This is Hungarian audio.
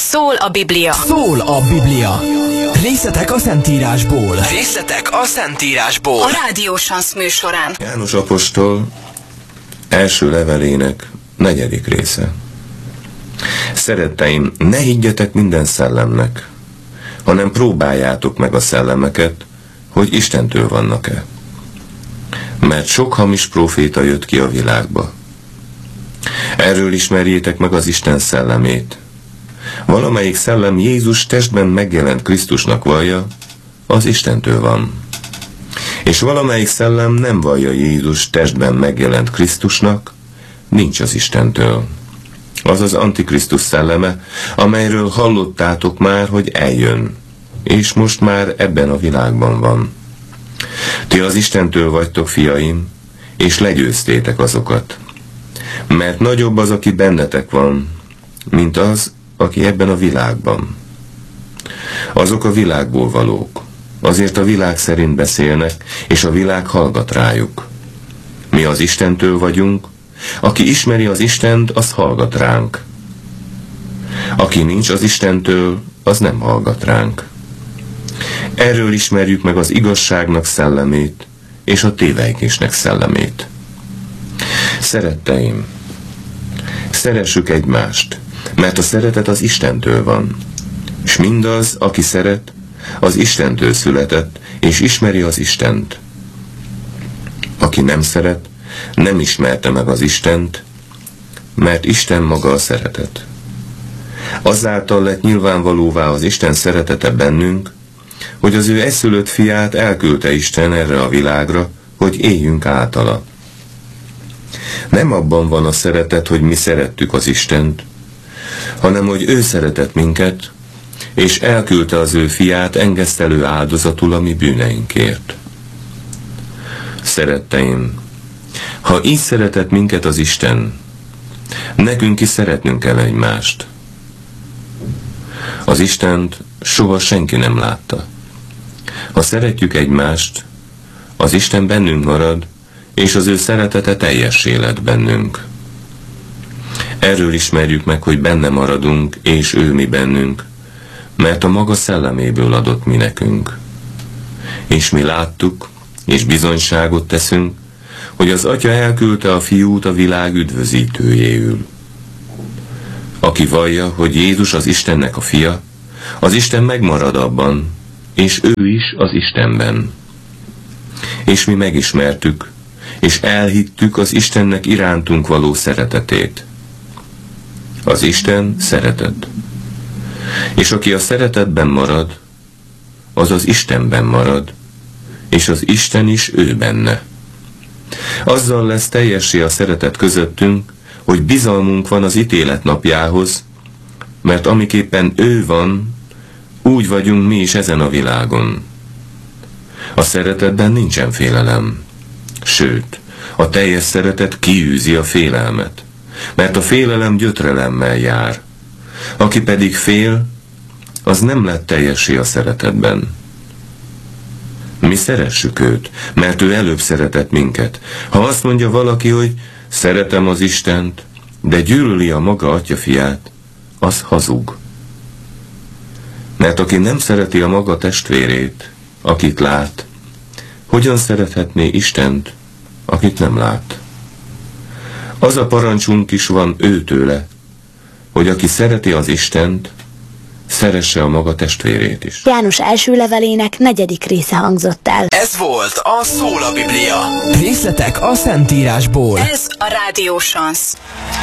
Szól a Biblia. Szól a Biblia. Részletek a Szentírásból. Részletek a Szentírásból. A Rádió Sansz műsorán. János apostol első levelének 4. része. Szeretteim, ne higgyetek minden szellemnek, hanem próbáljátok meg a szellemeket, hogy Istentől vannak-e. Mert sok hamis próféta jött ki a világba. Erről ismerjétek meg az Isten szellemét. Valamelyik szellem Jézus testben megjelent Krisztusnak vallja, az Istentől van. És valamelyik szellem nem vallja Jézus testben megjelent Krisztusnak, nincs az Istentől. Az az Antikrisztus szelleme, amelyről hallottátok már, hogy eljön, és most már ebben a világban van. Ti az Istentől vagytok, fiaim, és legyőztétek azokat. Mert nagyobb az, aki bennetek van, mint az, aki ebben a világban. Azok a világból valók, azért a világ szerint beszélnek, és a világ hallgat rájuk. Mi az Istentől vagyunk, aki ismeri az Istent, az hallgat ránk. Aki nincs az Istentől, az nem hallgat ránk. Erről ismerjük meg az igazságnak szellemét, és a tévejgésnek szellemét. Szeretteim, szeressük egymást, mert a szeretet az Istentől van, és mindaz, aki szeret, az Istentől született, és ismeri az Istent. Aki nem szeret, nem ismerte meg az Istent, mert Isten maga a szeretet. Azáltal lett nyilvánvalóvá az Isten szeretete bennünk, hogy az ő egyszülött fiát elküldte Isten erre a világra, hogy éljünk általa. Nem abban van a szeretet, hogy mi szerettük az Istent, hanem hogy ő szeretett minket, és elküldte az ő fiát engesztelő áldozatul a mi bűneinkért. Szeretteim, ha így szeretett minket az Isten, nekünk is szeretnünk kell egymást. Az Istent soha senki nem látta. Ha szeretjük egymást, az Isten bennünk marad, és az ő szeretete teljessé lett bennünk. Erről ismerjük meg, hogy benne maradunk, és ő mi bennünk, mert a maga szelleméből adott mi nekünk. És mi láttuk, és bizonyságot teszünk, hogy az Atya elküldte a Fiút a világ üdvözítőjéül. Aki vallja, hogy Jézus az Istennek a fia, az Isten megmarad abban, és ő is az Istenben. És mi megismertük, és elhittük az Istennek irántunk való szeretetét. Az Isten szeretet. És aki a szeretetben marad, az az Istenben marad, és az Isten is ő benne. Azzal lesz teljessé a szeretet közöttünk, hogy bizalmunk van az ítélet napjához, mert amiképpen ő van, úgy vagyunk mi is ezen a világon. A szeretetben nincsen félelem. Sőt, a teljes szeretet kiűzi a félelmet, mert a félelem gyötrelemmel jár. Aki pedig fél, az nem lett teljessé a szeretetben. Mi szeressük őt, mert ő előbb szeretett minket. Ha azt mondja valaki, hogy szeretem az Istent, de gyűlöli a maga atyafiát, az hazug. Mert aki nem szereti a maga testvérét, akit lát, hogyan szerethetné Istent, akit nem lát? Az a parancsunk is van őtőle, hogy aki szereti az Istent, szeresse a maga testvérét is. János első levelének 4. része hangzott el. Ez volt a Szól a Biblia. Részletek a Szentírásból. Ez a Rádió Sansz.